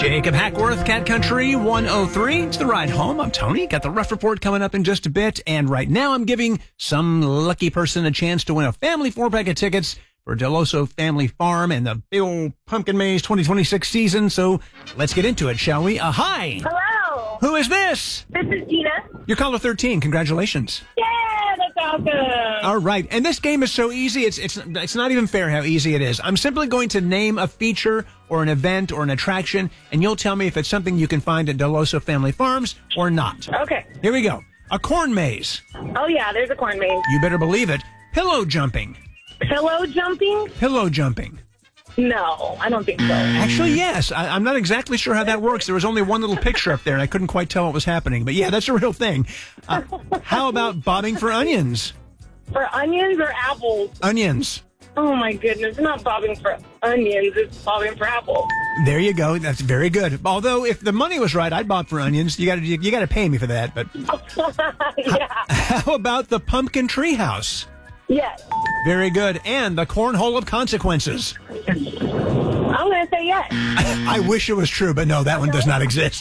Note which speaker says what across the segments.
Speaker 1: Jacob Hackworth, Cat Country 103. It's the ride home. I'm Tony. Got the Rough Report coming up in just a bit. And right now I'm giving some lucky person a chance to win a family 4-pack of tickets for Deloso Family Farm and the big old Pumpkin Maze 2026 season. So let's get into it, shall we? Hi.
Speaker 2: Hello.
Speaker 1: Who is this?
Speaker 2: This is Gina.
Speaker 1: You're caller 13. Congratulations.
Speaker 2: Yeah, that's awesome.
Speaker 1: All right. And this game is so easy. It's not even fair how easy it is. I'm simply going to name a feature or an event or an attraction, and you'll tell me if it's something you can find at Deloso Family Farms or not.
Speaker 2: Okay.
Speaker 1: Here we go. A corn maze.
Speaker 2: Oh, yeah, there's a corn maze.
Speaker 1: You better believe it. Pillow jumping.
Speaker 2: Pillow jumping?
Speaker 1: Pillow jumping.
Speaker 2: No, I don't think so.
Speaker 1: Actually, yes. I'm not exactly sure how that works. There was only one little picture up there, and I couldn't quite tell what was happening. But yeah, that's a real thing. How about bobbing for onions?
Speaker 2: For onions or apples?
Speaker 1: Onions.
Speaker 2: Oh, my goodness. It's not bobbing for onions. It's bobbing for apples.
Speaker 1: There you go. That's very good. Although, if the money was right, I'd bob for onions. You got to pay me for that. But
Speaker 2: Yeah.
Speaker 1: how about the pumpkin tree house?
Speaker 2: Yes.
Speaker 1: Very good. And the cornhole of consequences.
Speaker 2: I'm going to say yes.
Speaker 1: I wish it was true, but no, that one does not exist.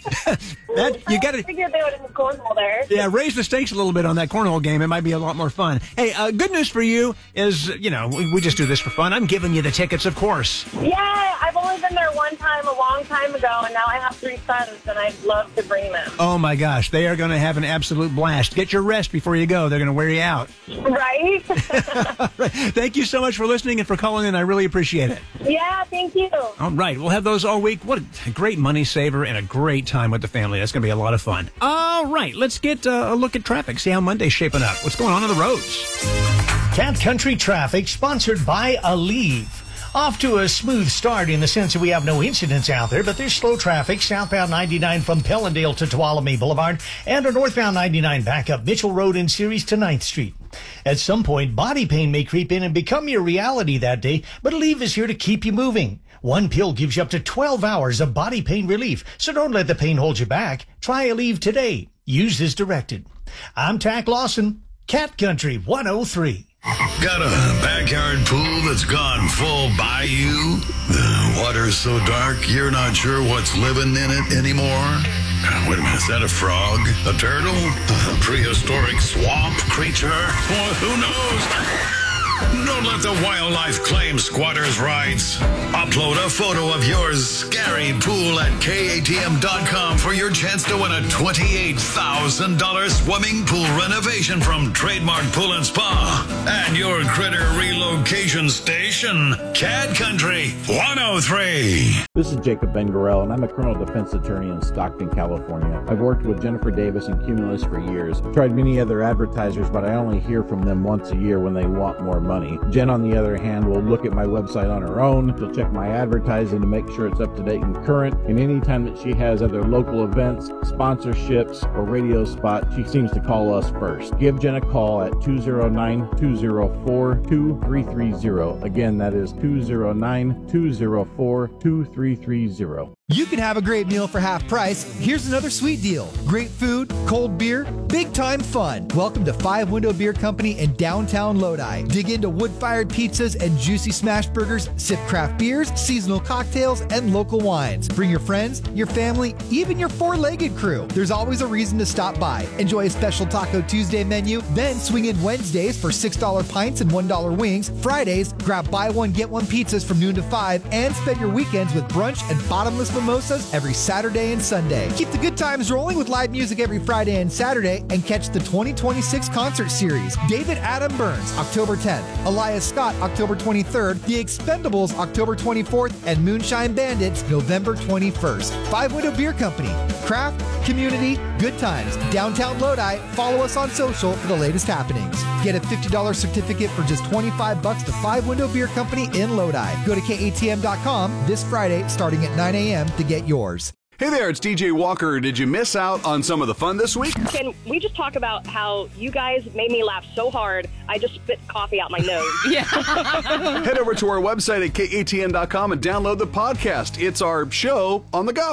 Speaker 1: You got
Speaker 2: I
Speaker 1: to,
Speaker 2: figured they would have a cornhole there.
Speaker 1: yeah, raise the stakes a little bit on that cornhole game. It might be a lot more fun. Hey, good news for you is, we just do this for fun. I'm giving you the tickets, of course.
Speaker 2: Yeah, I've only been there one time a long time ago, and now I have 3 sons, and I'd love to bring them.
Speaker 1: Oh my gosh, they are going to have an absolute blast. Get your rest before you go. They're going to wear you out.
Speaker 2: Right?
Speaker 1: Right. Thank you so much for listening and for calling in. I really appreciate it.
Speaker 2: Yeah, thank you.
Speaker 1: All right, we'll have those all week. What a great money saver and a great time with the family. That's going to be a lot of fun. All right, let's get a look at traffic, see how Monday's shaping up. What's going on the roads?
Speaker 3: Cat Country Traffic, sponsored by Aleve. Off to a smooth start in the sense that we have no incidents out there, but there's slow traffic southbound 99 from Pellendale to Tuolumne Boulevard and a northbound 99 back up Mitchell Road in Ceres to 9th Street. At some point, body pain may creep in and become your reality that day, but Aleve is here to keep you moving. One pill gives you up to 12 hours of body pain relief, so don't let the pain hold you back. Try Aleve today. Use as directed. I'm Tack Lawson, Cat Country 103.
Speaker 4: Got a backyard pool that's gone full bayou? The water's so dark you're not sure what's living in it anymore? Wait a minute, is that a frog? A turtle? A prehistoric swamp creature? Well, who knows? Don't let the wildlife claim squatters' rights. Upload a photo of your scary pool at KATM.com for your chance to win a $28,000 swimming pool renovation from Trademark Pool and Spa and your critter relocation station, Cat Country 103.
Speaker 5: This is Jacob Bengarel, and I'm a criminal defense attorney in Stockton, California. I've worked with Jennifer Davis and Cumulus for years. Tried many other advertisers, but I only hear from them once a year when they want more money. Jen, on the other hand, will look at my website on her own. She'll check my advertising to make sure it's up to date and current. And anytime that she has other local events, sponsorships, or radio spots, she seems to call us first. Give Jen a call at 209-204-2330. Again, that is 209-204-2330.
Speaker 6: You can have a great meal for half price. Here's another sweet deal. Great food, cold beer, big time fun. Welcome to Five Window Beer Company in downtown Lodi. Dig into wood-fired pizzas and juicy smash burgers, sip craft beers, seasonal cocktails, and local wines. Bring your friends, your family, even your four-legged crew. There's always a reason to stop by. Enjoy a special Taco Tuesday menu, then swing in Wednesdays for $6 pints and $1 wings. Fridays, grab buy one, get one pizzas from noon to 5, and spend your weekends with brunch and bottomless mimosas every Saturday and Sunday. Keep the good times rolling with live music every Friday and Saturday, and catch the 2026 concert series. David Adam Burns, October 10th. Elias Scott, October 23rd. The Expendables, October 24th. And Moonshine Bandits, November 21st. Five Window Beer Company. Craft, community, good times. Downtown Lodi. Follow us on social for the latest happenings. Get a $50 certificate for just $25 to Five Window Beer Company in Lodi. Go to KATM.com this Friday starting at 9 a.m. to get yours.
Speaker 7: Hey there, it's DJ Walker. Did you miss out on some of the fun this week?
Speaker 8: Can we just talk about how you guys made me laugh so hard, I just spit coffee out my nose?
Speaker 9: Yeah.
Speaker 7: Head over to our website at KATN.com and download the podcast. It's our show on the go.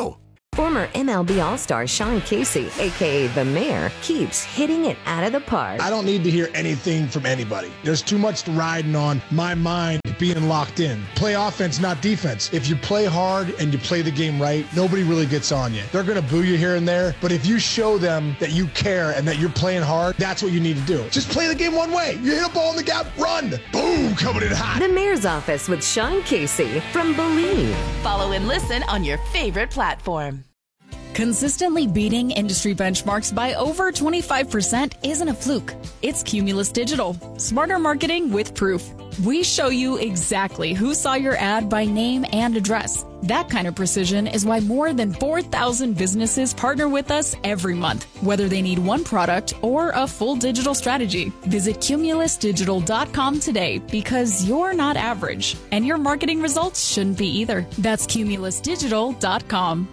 Speaker 9: Former MLB All-Star Sean Casey, a.k.a. The Mayor, keeps hitting it out of the park.
Speaker 10: I don't need to hear anything from anybody. There's too much riding on my mind being locked in. Play offense, not defense. If you play hard and you play the game right, nobody really gets on you. They're going to boo you here and there, but if you show them that you care and that you're playing hard, that's what you need to do. Just play the game one way. You hit a ball in the gap, run. Boom, coming in hot.
Speaker 9: The Mayor's Office with Sean Casey from Believe.
Speaker 11: Follow and listen on your favorite platform.
Speaker 12: Consistently beating industry benchmarks by over 25% isn't a fluke. It's Cumulus Digital. Smarter marketing with proof. We show you exactly who saw your ad by name and address. That kind of precision is why more than 4,000 businesses partner with us every month, whether they need one product or a full digital strategy. Visit cumulusdigital.com today because you're not average, and your marketing results shouldn't be either. That's cumulusdigital.com.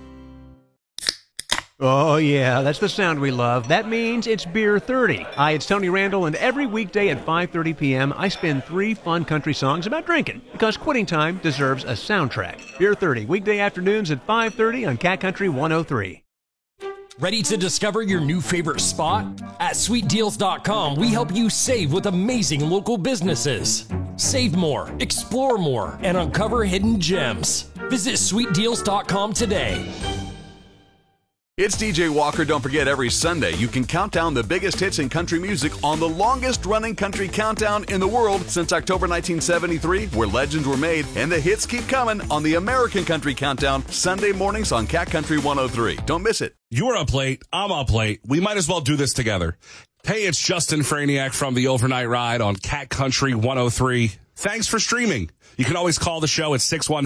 Speaker 1: Oh, yeah, that's the sound we love. That means it's Beer 30. Hi, it's Tony Randall, and every weekday at 5:30 p.m., I spin 3 fun country songs about drinking, because quitting time deserves a soundtrack. Beer 30, weekday afternoons at 5:30 on Cat Country 103.
Speaker 13: Ready to discover your new favorite spot? At sweetdeals.com, we help you save with amazing local businesses. Save more, explore more, and uncover hidden gems. Visit sweetdeals.com today.
Speaker 7: It's DJ Walker. Don't forget, every Sunday you can count down the biggest hits in country music on the longest-running country countdown in the world since October 1973, where legends were made, and the hits keep coming on the American Country Countdown, Sunday mornings on Cat Country 103. Don't miss it.
Speaker 14: You're up late. I'm up late. We might as well do this together. Hey, it's Justin Franiak from the Overnight Ride on Cat Country 103. Thanks for streaming. You can always call the show at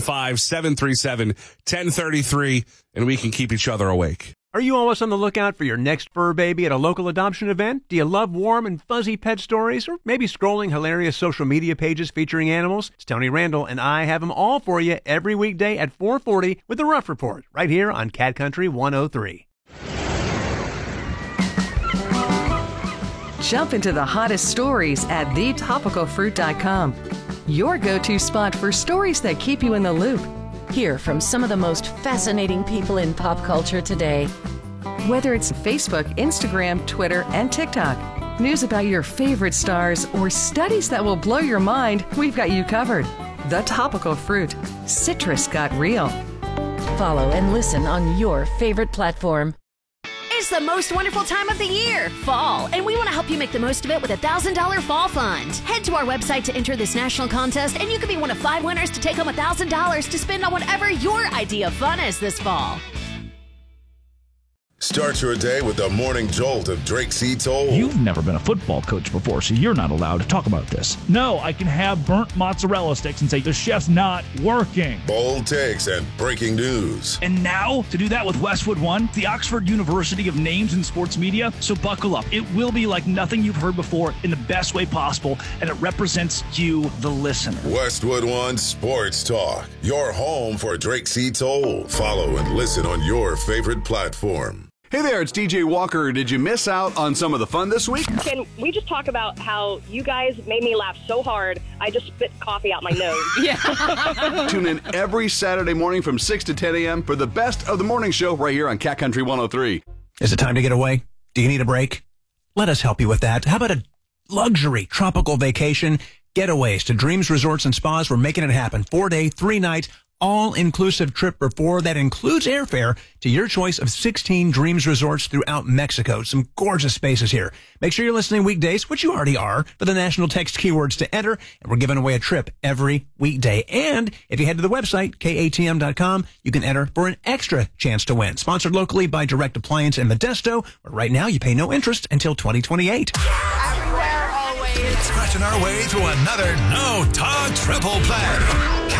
Speaker 14: 615-737-1033, and we can keep each other awake.
Speaker 1: Are you always on the lookout for your next fur baby at a local adoption event? Do you love warm and fuzzy pet stories? Or maybe scrolling hilarious social media pages featuring animals? It's Tony Randall, and I have them all for you every weekday at 4:40 with The Rough Report, right here on Cat Country 103.
Speaker 15: Jump into the hottest stories at thetopicalfruit.com. Your go-to spot for stories that keep you in the loop. Hear from some of the most fascinating people in pop culture today. Whether it's Facebook, Instagram, Twitter, and TikTok, news about your favorite stars, or studies that will blow your mind, we've got you covered. The Topical Fruit. Citrus got real. Follow and listen on your favorite platform.
Speaker 16: It's the most wonderful time of the year, fall, and we want to help you make the most of it with a $1,000 fall fund. Head to our website to enter this national contest, and you could be one of 5 winners to take home $1,000 to spend on whatever your idea of fun is this fall.
Speaker 17: Start your day with the morning jolt of Drake C. Toll.
Speaker 18: You've never been a football coach before, so you're not allowed to talk about this. No, I can have burnt mozzarella sticks and say the chef's not working.
Speaker 17: Bold takes and breaking news.
Speaker 18: And now, to do that with Westwood One, the Oxford University of Names in Sports Media. So buckle up. It will be like nothing you've heard before in the best way possible, and it represents you, the listener.
Speaker 17: Westwood One Sports Talk. Your home for Drake C. Toll. Follow and listen on your favorite platform.
Speaker 7: Hey there, it's DJ Walker. Did you miss out on some of the fun this week?
Speaker 8: Can we just talk about how you guys made me laugh so hard, I just spit coffee out my nose?
Speaker 11: Yeah.
Speaker 7: Tune in every Saturday morning from 6 to 10 a.m. for the best of the morning show right here on Cat Country 103.
Speaker 1: Is it time to get away? Do you need a break? Let us help you with that. How about a luxury tropical vacation? Getaways to Dreams Resorts and Spas. We're making it happen. 4-day, 3-night, all-inclusive trip before that includes airfare to your choice of 16 Dreams Resorts throughout Mexico. Some gorgeous spaces here. Make sure you're listening weekdays, which you already are, for the national text keywords to enter, and we're giving away a trip every weekday. And if you head to the website, katm.com, you can enter for an extra chance to win. Sponsored locally by Direct Appliance and Modesto, where right now you pay no interest until 2028.
Speaker 19: Everywhere, always. Scratching our way through another no-talk triple play.